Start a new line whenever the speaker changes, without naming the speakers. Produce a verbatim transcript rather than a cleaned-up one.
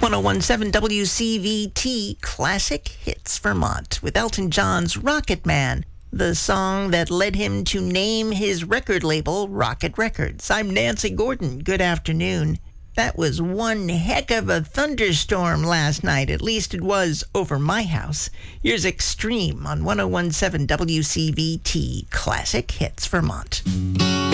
ten seventeen W C V T Classic Hits Vermont with Elton John's Rocket Man, the song that led him to name his record label Rocket Records. I'm Nancy Gordon. Good afternoon. That was one heck of a thunderstorm last night. At least it was over my house. Here's Extreme on ten seventeen W C V T Classic Hits Vermont.